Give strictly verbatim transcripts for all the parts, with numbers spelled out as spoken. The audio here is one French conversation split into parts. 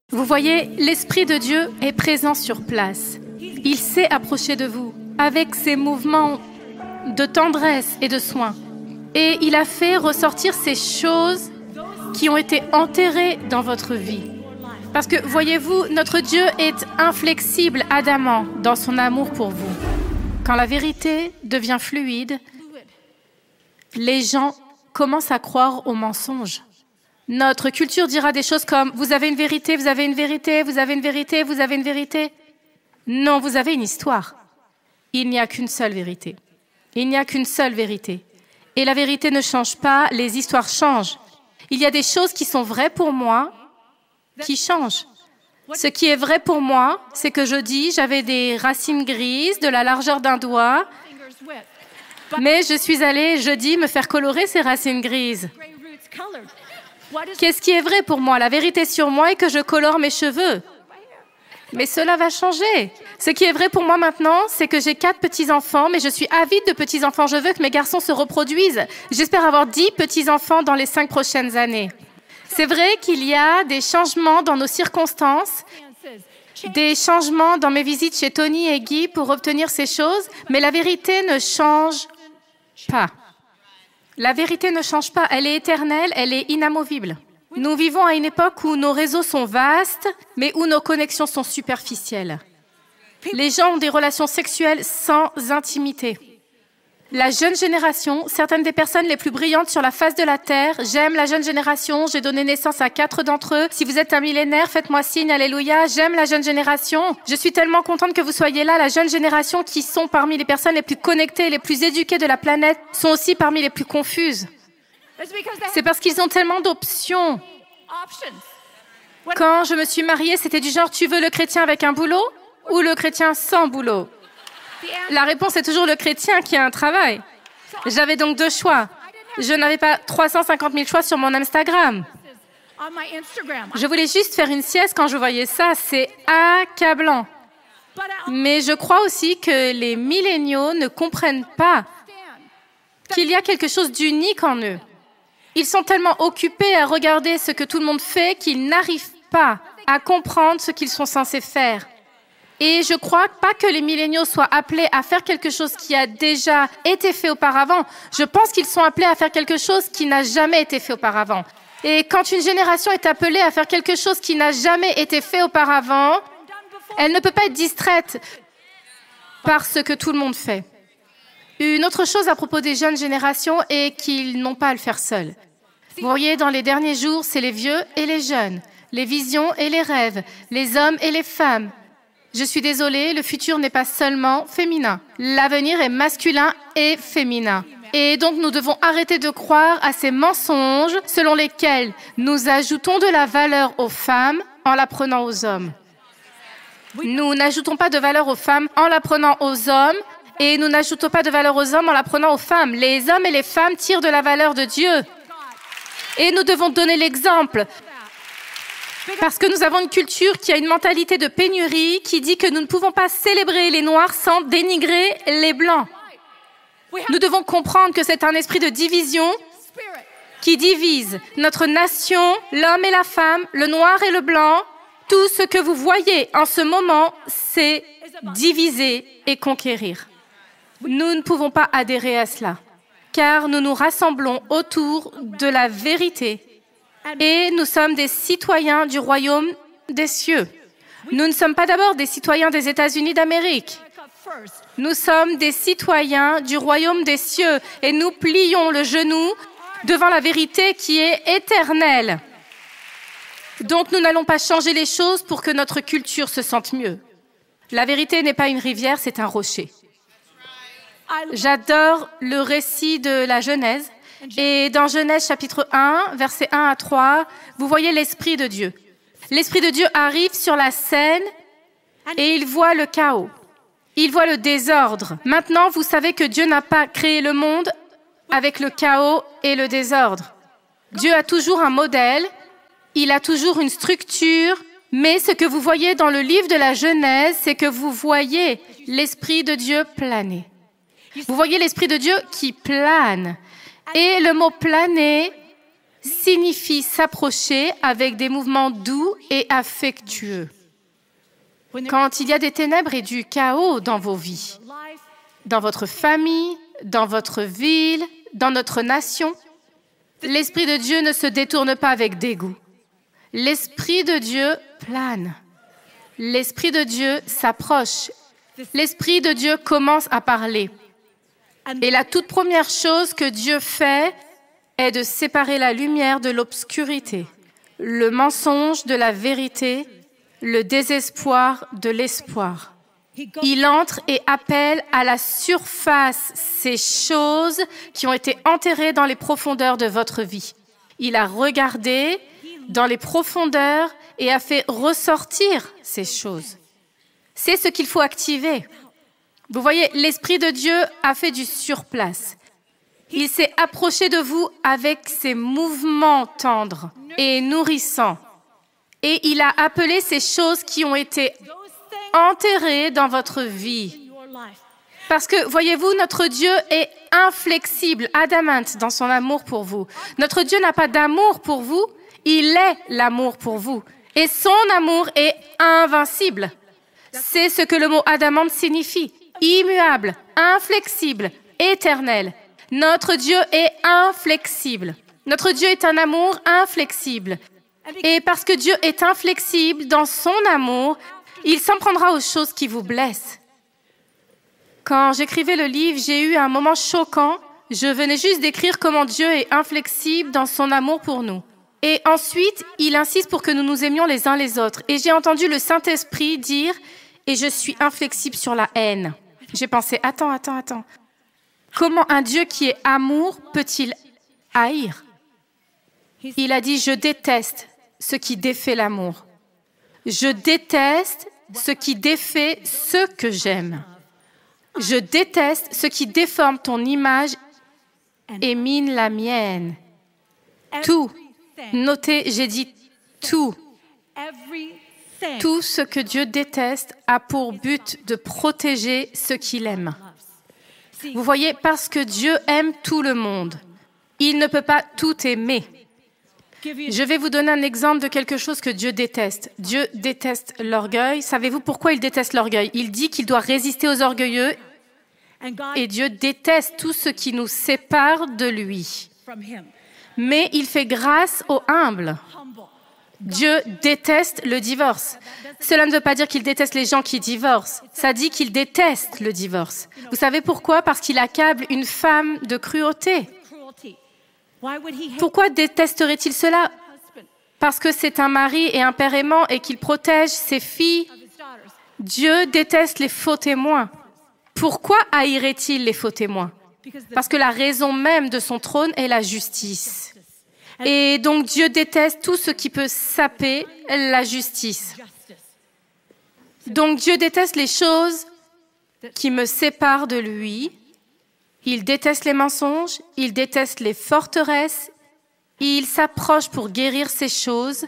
Vous voyez, l'Esprit de Dieu est présent sur place. Il sait approcher de vous avec ses mouvements de tendresse et de soin. Et il a fait ressortir ces choses qui ont été enterrées dans votre vie. Parce que, voyez-vous, notre Dieu est inflexible, adamant dans son amour pour vous. Quand la vérité devient fluide, les gens commencent à croire aux mensonges. Notre culture dira des choses comme « vous avez une vérité, vous avez une vérité, vous avez une vérité, vous avez une vérité ». Non, vous avez une histoire. Il n'y a qu'une seule vérité. Il n'y a qu'une seule vérité. Et la vérité ne change pas, les histoires changent. Il y a des choses qui sont vraies pour moi, qui changent. Ce qui est vrai pour moi, c'est que je dis j'avais des racines grises de la largeur d'un doigt, mais je suis allée jeudi me faire colorer ces racines grises. Qu'est-ce qui est vrai pour moi? La vérité sur moi est que je colore mes cheveux. Mais cela va changer. Ce qui est vrai pour moi maintenant, c'est que j'ai quatre petits-enfants, mais je suis avide de petits-enfants. Je veux que mes garçons se reproduisent. J'espère avoir dix petits-enfants dans les cinq prochaines années. C'est vrai qu'il y a des changements dans nos circonstances, des changements dans mes visites chez Tony et Guy pour obtenir ces choses, mais la vérité ne change pas. La vérité ne change pas, elle est éternelle, elle est inamovible. Nous vivons à une époque où nos réseaux sont vastes, mais où nos connexions sont superficielles. Les gens ont des relations sexuelles sans intimité. La jeune génération, certaines des personnes les plus brillantes sur la face de la Terre, j'aime la jeune génération, j'ai donné naissance à quatre d'entre eux. Si vous êtes un millénaire, faites-moi signe, alléluia, j'aime la jeune génération. Je suis tellement contente que vous soyez là, la jeune génération qui sont parmi les personnes les plus connectées et les plus éduquées de la planète, sont aussi parmi les plus confuses. C'est parce qu'ils ont tellement d'options. Quand je me suis mariée, c'était du genre, tu veux le chrétien avec un boulot ou le chrétien sans boulot? La réponse est toujours le chrétien qui a un travail. J'avais donc deux choix. Je n'avais pas trois cent cinquante mille choix sur mon Instagram. Je voulais juste faire une sieste quand je voyais ça. C'est accablant. Mais je crois aussi que les milléniaux ne comprennent pas qu'il y a quelque chose d'unique en eux. Ils sont tellement occupés à regarder ce que tout le monde fait qu'ils n'arrivent pas à comprendre ce qu'ils sont censés faire. Et je crois pas que les milléniaux soient appelés à faire quelque chose qui a déjà été fait auparavant. Je pense qu'ils sont appelés à faire quelque chose qui n'a jamais été fait auparavant. Et quand une génération est appelée à faire quelque chose qui n'a jamais été fait auparavant, elle ne peut pas être distraite par ce que tout le monde fait. Une autre chose à propos des jeunes générations est qu'ils n'ont pas à le faire seuls. Vous voyez, dans les derniers jours, c'est les vieux et les jeunes, les visions et les rêves, les hommes et les femmes. Je suis désolée, le futur n'est pas seulement féminin. L'avenir est masculin et féminin. Et donc, nous devons arrêter de croire à ces mensonges selon lesquels nous ajoutons de la valeur aux femmes en l'apprenant aux hommes. Nous n'ajoutons pas de valeur aux femmes en l'apprenant aux hommes et nous n'ajoutons pas de valeur aux hommes en l'apprenant aux femmes. Les hommes et les femmes tirent de la valeur de Dieu. Et nous devons donner l'exemple. Parce que nous avons une culture qui a une mentalité de pénurie qui dit que nous ne pouvons pas célébrer les Noirs sans dénigrer les Blancs. Nous devons comprendre que c'est un esprit de division qui divise notre nation, l'homme et la femme, le noir et le blanc. Tout ce que vous voyez en ce moment, c'est diviser et conquérir. Nous ne pouvons pas adhérer à cela, car nous nous rassemblons autour de la vérité. Et nous sommes des citoyens du royaume des cieux. Nous ne sommes pas d'abord des citoyens des États-Unis d'Amérique. Nous sommes des citoyens du royaume des cieux et nous plions le genou devant la vérité qui est éternelle. Donc nous n'allons pas changer les choses pour que notre culture se sente mieux. La vérité n'est pas une rivière, c'est un rocher. J'adore le récit de la Genèse. Et dans Genèse chapitre un, versets un à trois, vous voyez l'Esprit de Dieu. L'Esprit de Dieu arrive sur la scène et il voit le chaos. Il voit le désordre. Maintenant, vous savez que Dieu n'a pas créé le monde avec le chaos et le désordre. Dieu a toujours un modèle, il a toujours une structure, mais ce que vous voyez dans le livre de la Genèse, c'est que vous voyez l'Esprit de Dieu planer. Vous voyez l'Esprit de Dieu qui plane. Et le mot « planer » signifie s'approcher avec des mouvements doux et affectueux. Quand il y a des ténèbres et du chaos dans vos vies, dans votre famille, dans votre ville, dans notre nation, l'Esprit de Dieu ne se détourne pas avec dégoût. L'Esprit de Dieu plane. L'Esprit de Dieu s'approche. L'Esprit de Dieu commence à parler. Et la toute première chose que Dieu fait est de séparer la lumière de l'obscurité, le mensonge de la vérité, le désespoir de l'espoir. Il entre et appelle à la surface ces choses qui ont été enterrées dans les profondeurs de votre vie. Il a regardé dans les profondeurs et a fait ressortir ces choses. C'est ce qu'il faut activer. Vous voyez, l'Esprit de Dieu a fait du surplace. Il s'est approché de vous avec ses mouvements tendres et nourrissants. Et il a appelé ces choses qui ont été enterrées dans votre vie. Parce que, voyez-vous, notre Dieu est inflexible, adamante dans son amour pour vous. Notre Dieu n'a pas d'amour pour vous, il est l'amour pour vous. Et son amour est invincible. C'est ce que le mot adamante signifie. Immuable, inflexible, éternel. Notre Dieu est inflexible. Notre Dieu est un amour inflexible. Et parce que Dieu est inflexible dans son amour, il s'en prendra aux choses qui vous blessent. Quand j'écrivais le livre, j'ai eu un moment choquant. Je venais juste d'écrire comment Dieu est inflexible dans son amour pour nous. Et ensuite, il insiste pour que nous nous aimions les uns les autres. Et j'ai entendu le Saint-Esprit dire « Et je suis inflexible sur la haine ». J'ai pensé « Attends, attends, attends. Comment un Dieu qui est amour peut-il haïr ?» Il a dit « Je déteste ce qui défait l'amour. Je déteste ce qui défait ce que j'aime. Je déteste ce qui déforme ton image et mine la mienne. » Tout. Notez, j'ai dit tout. Tout ce que Dieu déteste a pour but de protéger ce qu'il aime. Vous voyez, parce que Dieu aime tout le monde, il ne peut pas tout aimer. Je vais vous donner un exemple de quelque chose que Dieu déteste. Dieu déteste l'orgueil. Savez-vous pourquoi il déteste l'orgueil? Il dit qu'il doit résister aux orgueilleux et Dieu déteste tout ce qui nous sépare de lui. Mais il fait grâce aux humbles. Dieu déteste le divorce. Cela ne veut pas dire qu'il déteste les gens qui divorcent. Ça dit qu'il déteste le divorce. Vous savez pourquoi? Parce qu'il accable une femme de cruauté. Pourquoi détesterait-il cela? Parce que c'est un mari et un père aimant et qu'il protège ses filles. Dieu déteste les faux témoins. Pourquoi haïrait-il les faux témoins? Parce que la raison même de son trône est la justice. Et donc Dieu déteste tout ce qui peut saper la justice. Donc Dieu déteste les choses qui me séparent de lui. Il déteste les mensonges, il déteste les forteresses. Il s'approche pour guérir ces choses.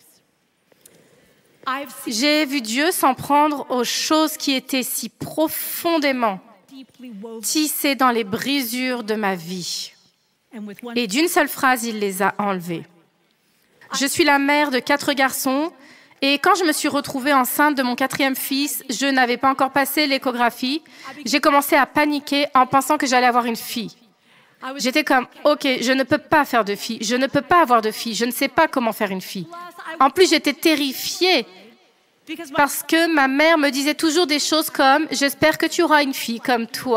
J'ai vu Dieu s'en prendre aux choses qui étaient si profondément tissées dans les brisures de ma vie. Et d'une seule phrase, il les a enlevées. Je suis la mère de quatre garçons et quand je me suis retrouvée enceinte de mon quatrième fils, je n'avais pas encore passé l'échographie. J'ai commencé à paniquer en pensant que j'allais avoir une fille. J'étais comme, OK, je ne peux pas faire de fille, je ne peux pas avoir de fille, je ne sais pas comment faire une fille. En plus, j'étais terrifiée parce que ma mère me disait toujours des choses comme « J'espère que tu auras une fille comme toi ».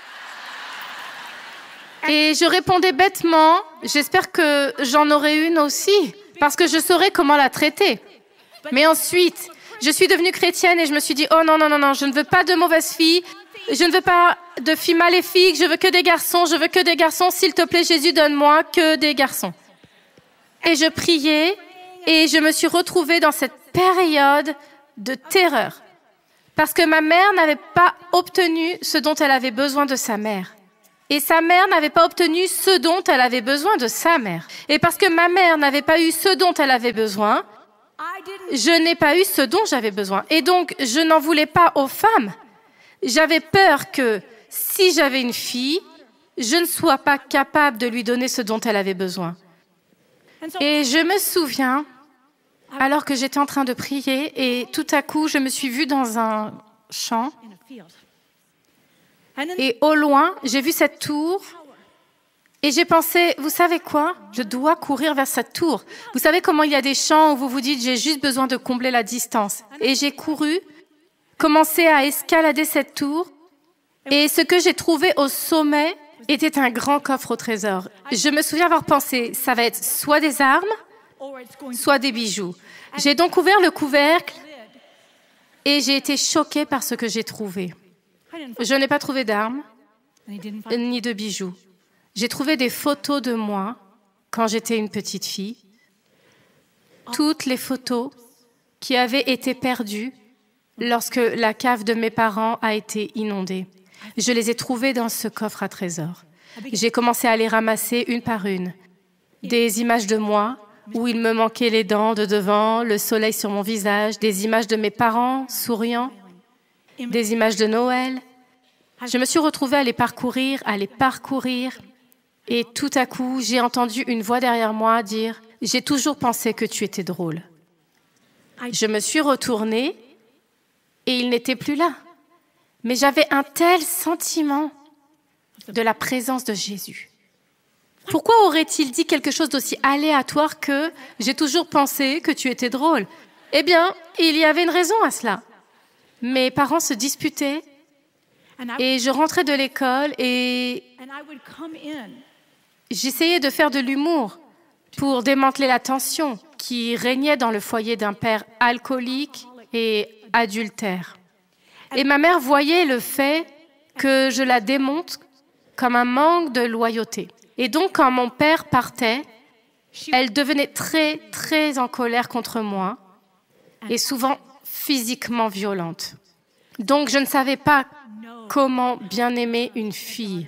Et je répondais bêtement « J'espère que j'en aurai une aussi, parce que je saurais comment la traiter ». Mais ensuite, je suis devenue chrétienne et je me suis dit « Oh non, non, non, non, je ne veux pas de mauvaises filles, je ne veux pas de filles maléfiques, je veux que des garçons, je veux que des garçons, s'il te plaît Jésus, donne-moi que des garçons ». Et je priais et je me suis retrouvée dans cette période de terreur. Parce que ma mère n'avait pas obtenu ce dont elle avait besoin de sa mère. Et sa mère n'avait pas obtenu ce dont elle avait besoin de sa mère. Et parce que ma mère n'avait pas eu ce dont elle avait besoin, je n'ai pas eu ce dont j'avais besoin. Et donc, je n'en voulais pas aux femmes. J'avais peur que si j'avais une fille, je ne sois pas capable de lui donner ce dont elle avait besoin. Et je me souviens, alors que j'étais en train de prier, et tout à coup, je me suis vue dans un champ. Et au loin, j'ai vu cette tour. Et j'ai pensé, vous savez quoi? Je dois courir vers cette tour. Vous savez comment il y a des champs où vous vous dites, j'ai juste besoin de combler la distance. Et j'ai couru, commencé à escalader cette tour. Et ce que j'ai trouvé au sommet était un grand coffre au trésor. Je me souviens avoir pensé, ça va être soit des armes, soit des bijoux. J'ai donc ouvert le couvercle et j'ai été choquée par ce que j'ai trouvé. Je n'ai pas trouvé d'armes, ni de bijoux. J'ai trouvé des photos de moi quand j'étais une petite fille. Toutes les photos qui avaient été perdues lorsque la cave de mes parents a été inondée. Je les ai trouvées dans ce coffre à trésors. J'ai commencé à les ramasser une par une. Des images de moi, où il me manquait les dents de devant, le soleil sur mon visage, des images de mes parents souriants, des images de Noël. Je me suis retrouvée à les parcourir, à les parcourir. Et tout à coup, j'ai entendu une voix derrière moi dire « J'ai toujours pensé que tu étais drôle ». Je me suis retournée et il n'était plus là. Mais j'avais un tel sentiment de la présence de Jésus. Pourquoi aurait-il dit quelque chose d'aussi aléatoire que « J'ai toujours pensé que tu étais drôle ». Eh bien, il y avait une raison à cela. Mes parents se disputaient et je rentrais de l'école et j'essayais de faire de l'humour pour démanteler la tension qui régnait dans le foyer d'un père alcoolique et adultère. Et ma mère voyait le fait que je la démonte comme un manque de loyauté. Et donc, quand mon père partait, elle devenait très, très en colère contre moi et souvent physiquement violente. Donc, je ne savais pas comment bien aimer une fille.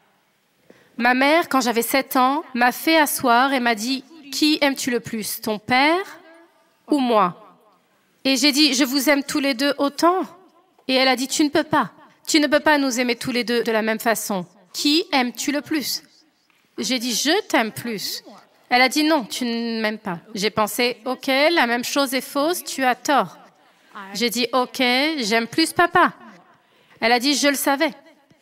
Ma mère, quand j'avais sept ans, m'a fait asseoir et m'a dit « Qui aimes-tu le plus, ton père ou moi ?» Et j'ai dit « Je vous aime tous les deux autant ?» Et elle a dit « Tu ne peux pas. Tu ne peux pas nous aimer tous les deux de la même façon. Qui aimes-tu le plus ?» J'ai dit « Je t'aime plus. » Elle a dit « Non, tu ne m'aimes pas. » J'ai pensé « Ok, la même chose est fausse, tu as tort. » J'ai dit « Ok, j'aime plus papa. » Elle a dit « Je le savais. »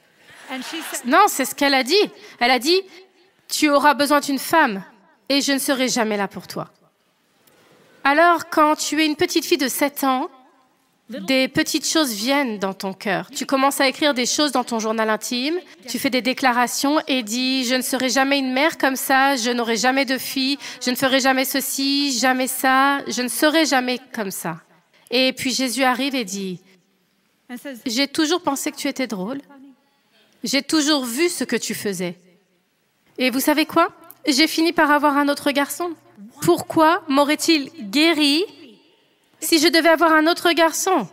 Non, c'est ce qu'elle a dit. Elle a dit « Tu auras besoin d'une femme et je ne serai jamais là pour toi. » Alors, quand tu es une petite fille de sept ans, des petites choses viennent dans ton cœur. Tu commences à écrire des choses dans ton journal intime, tu fais des déclarations et dis « Je ne serai jamais une mère comme ça, je n'aurai jamais de fille, je ne ferai jamais ceci, jamais ça, je ne serai jamais comme ça. » Et puis Jésus arrive et dit « J'ai toujours pensé que tu étais drôle. J'ai toujours vu ce que tu faisais. Et vous savez quoi? J'ai fini par avoir un autre garçon. Pourquoi m'aurait-il guéri si je devais avoir un autre garçon?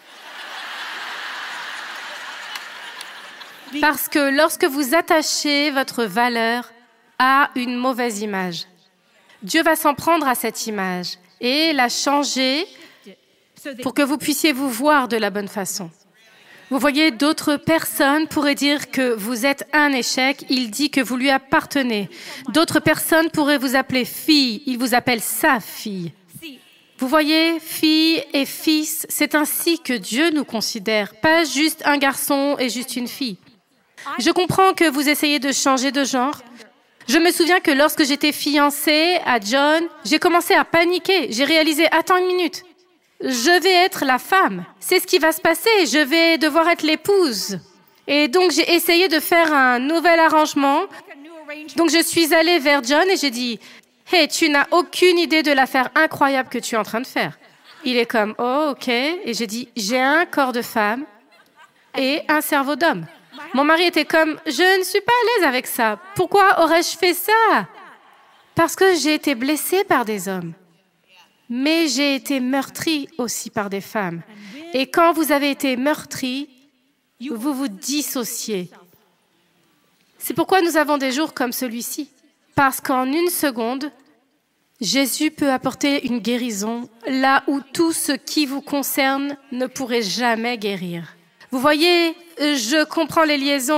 Parce que lorsque vous attachez votre valeur à une mauvaise image, Dieu va s'en prendre à cette image et la changer pour que vous puissiez vous voir de la bonne façon. Vous voyez, d'autres personnes pourraient dire que vous êtes un échec, il dit que vous lui appartenez. D'autres personnes pourraient vous appeler fille, il vous appelle sa fille. Vous voyez, fille et fils, c'est ainsi que Dieu nous considère, pas juste un garçon et juste une fille. Je comprends que vous essayez de changer de genre. Je me souviens que lorsque j'étais fiancée à John, j'ai commencé à paniquer. J'ai réalisé, attends une minute, je vais être la femme. C'est ce qui va se passer, je vais devoir être l'épouse. Et donc j'ai essayé de faire un nouvel arrangement. Donc je suis allée vers John et j'ai dit, hey, tu n'as aucune idée de l'affaire incroyable que tu es en train de faire. Il est comme, oh, ok. Et j'ai dit, j'ai un corps de femme et un cerveau d'homme. Mon mari était comme, je ne suis pas à l'aise avec ça. Pourquoi aurais-je fait ça? Parce que j'ai été blessée par des hommes. Mais j'ai été meurtrie aussi par des femmes. Et quand vous avez été meurtrie, vous vous dissociez. C'est pourquoi nous avons des jours comme celui-ci. Parce qu'en une seconde, Jésus peut apporter une guérison là où tout ce qui vous concerne ne pourrait jamais guérir. Vous voyez, je comprends les liaisons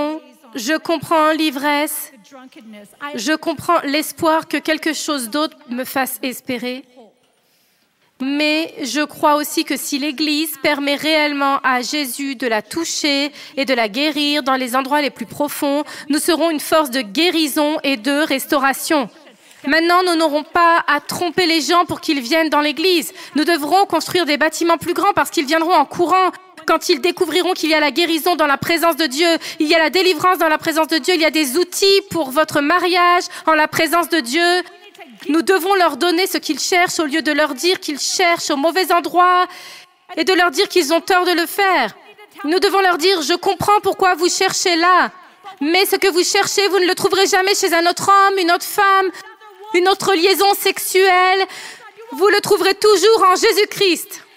Je comprends l'ivresse. Je comprends l'espoir que quelque chose d'autre me fasse espérer. Mais je crois aussi que si l'Église permet réellement à Jésus de la toucher et de la guérir dans les endroits les plus profonds, nous serons une force de guérison et de restauration. Maintenant, nous n'aurons pas à tromper les gens pour qu'ils viennent dans l'Église. Nous devrons construire des bâtiments plus grands parce qu'ils viendront en courant. Quand ils découvriront qu'il y a la guérison dans la présence de Dieu, il y a la délivrance dans la présence de Dieu, il y a des outils pour votre mariage en la présence de Dieu. Nous devons leur donner ce qu'ils cherchent au lieu de leur dire qu'ils cherchent au mauvais endroit et de leur dire qu'ils ont tort de le faire. Nous devons leur dire, je comprends pourquoi vous cherchez là, mais ce que vous cherchez, vous ne le trouverez jamais chez un autre homme, une autre femme, une autre liaison sexuelle. Vous le trouverez toujours en Jésus-Christ.